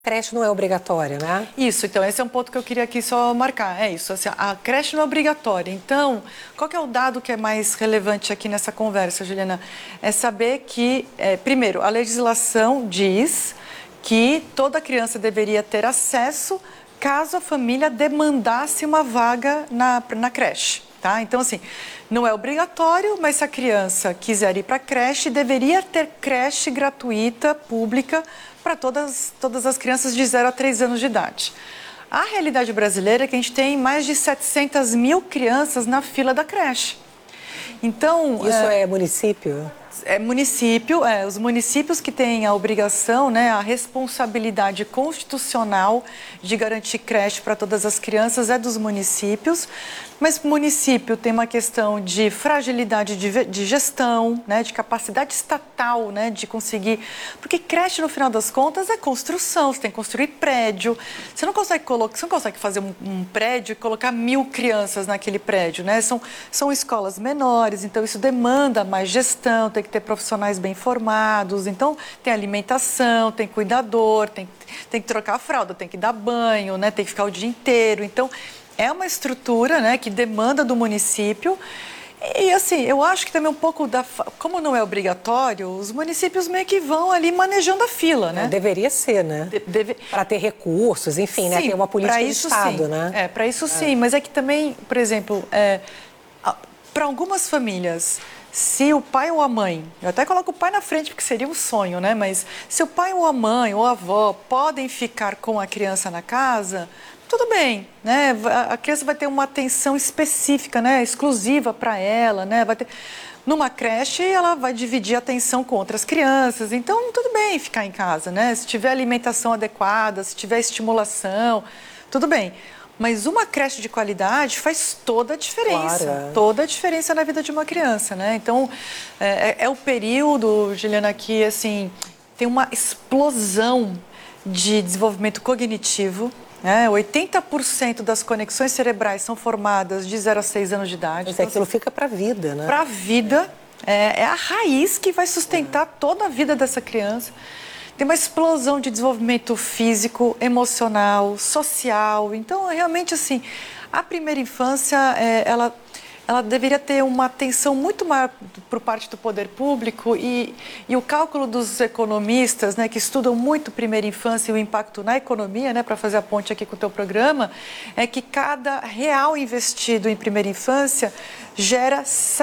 Creche não é obrigatória, né? Isso, então, esse é um ponto que eu queria aqui só marcar. É isso, assim, a creche não é obrigatória. Então, qual que é o dado que é mais relevante aqui nessa conversa, Juliana? É saber que, primeiro, a legislação diz que toda criança deveria ter acesso caso a família demandasse uma vaga na creche. Tá? Então, assim, não é obrigatório, mas se a criança quiser ir para a creche, deveria ter creche gratuita, pública, para todas as crianças de 0 a 3 anos de idade. A realidade brasileira é que a gente tem mais de 700 mil crianças na fila da creche. Então, isso é município? É município, os municípios que têm a obrigação, né, a responsabilidade constitucional de garantir creche para todas as crianças é dos municípios, mas o município tem uma questão de fragilidade de gestão, né, de capacidade estatal, né, de conseguir, porque creche no final das contas é construção, você tem que construir prédio, você não consegue fazer um prédio e colocar 1000 crianças naquele prédio, né, são escolas menores, então isso demanda mais gestão, tem que ter profissionais bem formados, então tem alimentação, tem cuidador, tem que trocar a fralda, tem que dar banho, né, tem que ficar o dia inteiro, então é uma estrutura, né, que demanda do município e assim, eu acho que também um pouco como não é obrigatório, os municípios meio que vão ali manejando a fila, né? Deveria ser, né? Para ter recursos, enfim, sim, né, ter uma política de Estado, sim, né? Para isso sim, mas é que também, por exemplo, para algumas famílias, se o pai ou a mãe, eu até coloco o pai na frente porque seria um sonho, né? Mas se o pai ou a mãe ou a avó podem ficar com a criança na casa, tudo bem, né? A criança vai ter uma atenção específica, né? Exclusiva para ela, né? Vai ter... Numa creche, ela vai dividir a atenção com outras crianças, então tudo bem ficar em casa, né? Se tiver alimentação adequada, se tiver estimulação, tudo bem. Mas uma creche de qualidade faz toda a diferença, claro. Toda a diferença na vida de uma criança, né? Então, é o período, Juliana, que, assim, tem uma explosão de desenvolvimento cognitivo, né? 80% das conexões cerebrais são formadas de 0 a 6 anos de idade. Mas então, aquilo fica para a vida, né? Para a vida, é a raiz que vai sustentar toda a vida dessa criança. Tem uma explosão de desenvolvimento físico, emocional, social. Então, realmente, assim, a primeira infância, ela deveria ter uma atenção muito maior por parte do poder público e o cálculo dos economistas, né, que estudam muito primeira infância e o impacto na economia, né, para fazer a ponte aqui com o teu programa, é que cada real investido em primeira infância gera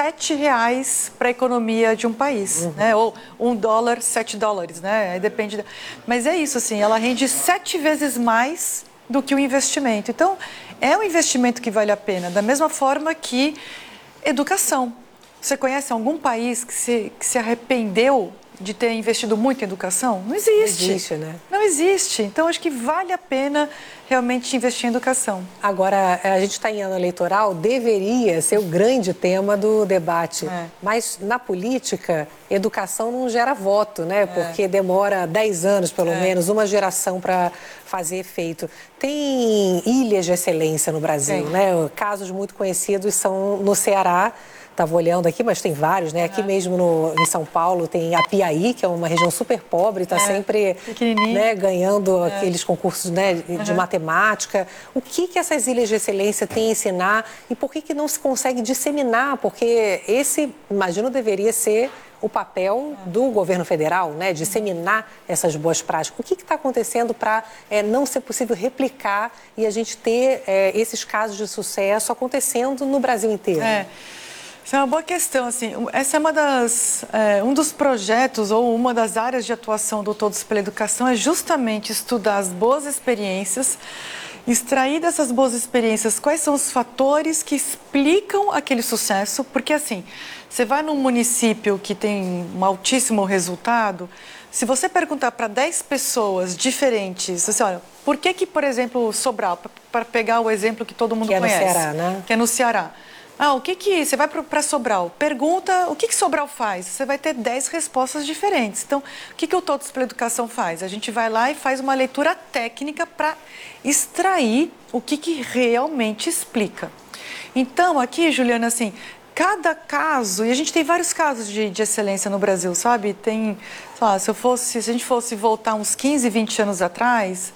R$7 para a economia de um país, né, ou $1, $7, né, aí depende. Mas é isso, assim, ela rende 7 vezes mais do que o investimento. Então, é um investimento que vale a pena, da mesma forma que educação. Você conhece algum país que se arrependeu de ter investido muito em educação? Não existe. Não existe, né? Não existe. Então, acho que vale a pena realmente investir em educação. Agora, a gente está em ano eleitoral, deveria ser o grande tema do debate. Mas, na política, educação não gera voto, né? Porque demora 10 anos, pelo menos, uma geração para fazer efeito. Tem ilhas de excelência no Brasil, né? Casos muito conhecidos são no Ceará. Estava olhando aqui, mas tem vários, né? Aqui mesmo em São Paulo tem a Piaí, que é uma região super pobre, está sempre, né, ganhando aqueles concursos, né, de matemática. O que essas ilhas de excelência têm a ensinar e por que não se consegue disseminar? Porque esse, imagino, deveria ser o papel do governo federal, né, disseminar essas boas práticas. O que está acontecendo para não ser possível replicar e a gente ter esses casos de sucesso acontecendo no Brasil inteiro? Essa é uma boa questão, assim, essa é um dos projetos ou uma das áreas de atuação do Todos pela Educação é justamente estudar as boas experiências, extrair dessas boas experiências quais são os fatores que explicam aquele sucesso, porque assim, você vai num município que tem um altíssimo resultado, se você perguntar para 10 pessoas diferentes, assim, olha, por que, por exemplo, Sobral, para pegar o exemplo que todo mundo conhece, que é no Ceará, né? Que é no Ceará. Você vai para Sobral, pergunta o que Sobral faz, você vai ter 10 respostas diferentes. Então, o que o Todos pela Educação faz? A gente vai lá e faz uma leitura técnica para extrair o que realmente explica. Então, aqui, Juliana, assim, cada caso, e a gente tem vários casos de excelência no Brasil, sabe? Tem, sei lá, se a gente fosse voltar uns 15, 20 anos atrás,